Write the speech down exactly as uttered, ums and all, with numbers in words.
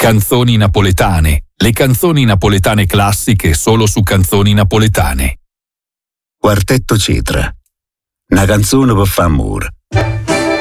Canzoni napoletane, le canzoni napoletane classiche solo su Canzoni Napoletane. Quartetto Cetra, una canzone per fa amore.